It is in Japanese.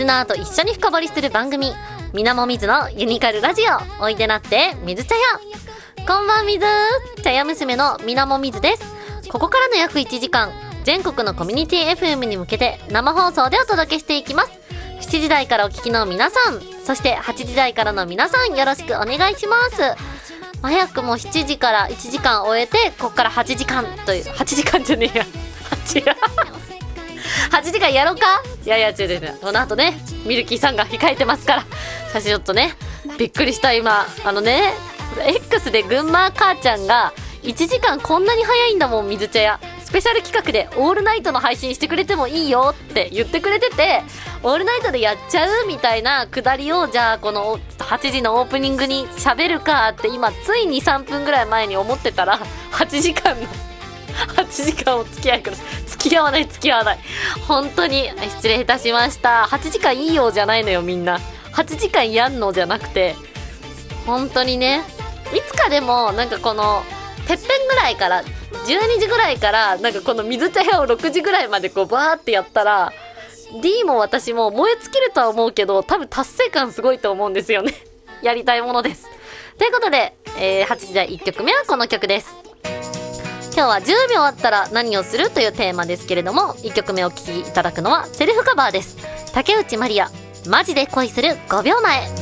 スナーと一緒に深掘りする番組、みなもみずのユニカルラジオ、おいでなってみず茶屋。こんばんみず、茶屋娘のみなもみずです。ここからの約1時間、全国のコミュニティ FM に向けて生放送でお届けしていきます。7時台からお聞きの皆さん、そして8時台からの皆さん、よろしくお願いします。早くも7時から1時間終えて、こっから8時間という、8時間じゃねえや8時間やろうか。いや違う、この後ねミルキーさんが控えてますから。私ちょっとねびっくりした。今X で群馬母ちゃんが1時間こんなに早いんだもん水茶屋スペシャル企画でオールナイトの配信してくれてもいいよって言ってくれてて、オールナイトでやっちゃうみたいなくだりを、じゃあこの8時のオープニングに喋るかって今ついに3分ぐらい前に思ってたら、8時間お付き合いください。付き合わない本当に失礼いたしました。8時間いいよじゃないのよ。みんな8時間やんのじゃなくて、本当にね、いつかでもなんかこのてっぺんぐらいから12時ぐらいからなんかこの水茶屋を6時ぐらいまでこうバーってやったら D も私も燃え尽きるとは思うけど、多分達成感すごいと思うんですよねやりたいものです。ということで、8時台1曲目はこの曲です。今日は10秒あったら何をするというテーマですけれども、1曲目お聴きいただくのはセルフカバーです。竹内まりや、マジで恋する5秒前。